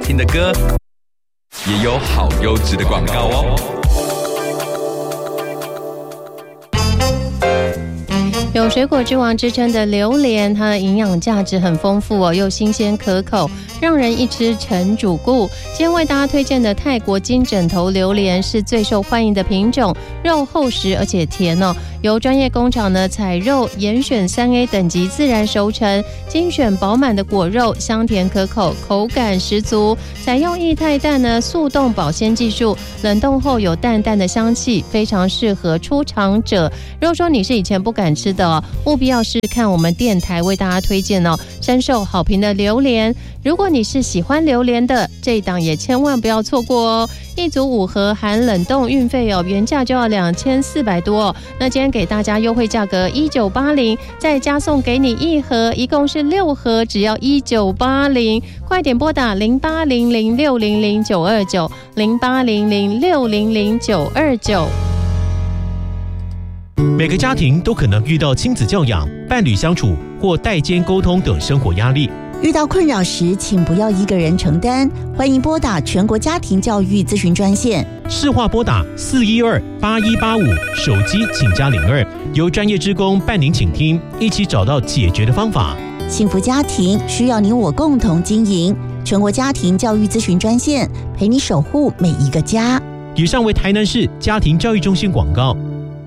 听的歌，也有好优质的广告哦。 有水果之王之称的榴莲，它的营养价值很丰富哦，又新鲜可口，让人一吃成主顾。今天为大家推荐的泰国金枕头榴莲是最受欢迎的品种，肉厚实而且甜哦。由专业工厂呢采肉严选3A 等级自然熟成，精选饱满的果肉，香甜可口，口感十足。采用液态氮呢速冻保鲜技术，冷冻后有淡淡的香气，非常适合初尝者。如果说你是以前不敢吃的务必要试看我们电台为大家推荐哦，深受好评的榴莲。如果你是喜欢榴莲的，这一档也千万不要错过哦。一组5盒含冷冻运费哦，原价就要2400多哦。那今天给大家优惠价格1980，再加送给你1盒，一共是6盒，只要1980。快点拨打0800600929 0800600929。 每个家庭都可能遇到亲子教养、伴侣相处或代间沟通等生活压力。 遇到困扰时，请不要一个人承担，欢迎拨打全国家庭教育咨询专线， 市话拨打412-8185，手机请加02，由专业志工伴您倾听，一起找到解决的方法。 幸福家庭需要你我共同经营，全国家庭教育咨询专线，陪你守护每一个家。 以上为台南市家庭教育中心广告。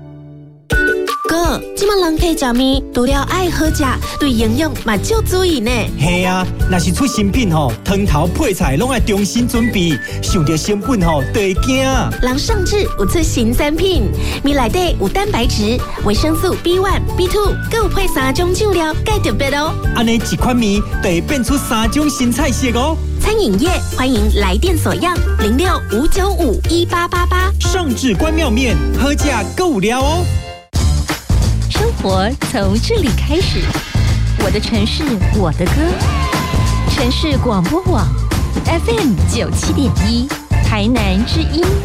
哥，现在人客食面，除了爱好食，对营养嘛就注意呢。 嘿啊，若是出新品吼，汤头配菜拢爱重新准备，想到成本吼，就会惊。 人上志有出新产品，面内底有蛋白质、维生素 B1、B2， 还有配3种酱料，介特别哦。 安尼一款面就会变出3种新菜色哦。 餐饮业欢迎来电索样06-595-1888。 上志关庙面，好食够料哦。 生活从这里开始，我的城市，我的歌。城市广播网 FM 97.1，台南之音。